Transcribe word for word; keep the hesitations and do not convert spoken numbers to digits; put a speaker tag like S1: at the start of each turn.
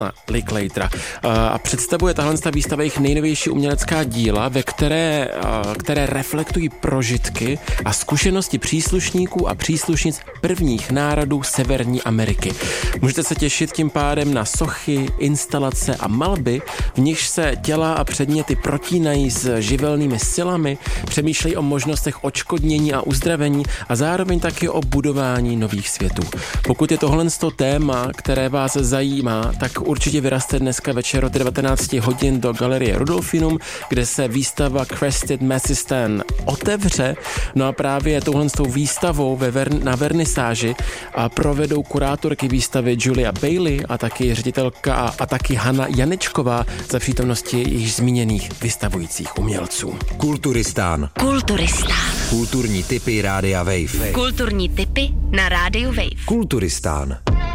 S1: Linklatera a představuje tahle výstava jejich nejnovější umělecká díla, ve které, které reflektují prožitky a zkušenosti příslušníků a příslušnic prvních národů Severní Ameriky. Můžete se těšit tím pádem na sochy, instalace a malby, v nichž se těla a předměty protínají s živelnými silami, přemýšlejí o možnostech odškodnění a uzdravení a zároveň taky o budování nových světů. Pokud je tohle téma, které vás zajímá, tak určitě vyraste dneska večer od devatenáct hodin do galerie Rudolfinum, kde se výstava Crested Massistan otevře. No a právě touhle výstavou ve ver- na vernisáži a provedou kurátorky výstavy Julia Bailey a taky ředitelka a, a taky Hana Janečková za přítomnosti již zmíněných vystavujících umělců.
S2: Kulturistán.
S3: Kulturistán.
S2: Kulturní tipy Rádia Wave.
S3: Kulturní tipy na Rádiu Wave.
S2: Kulturistán.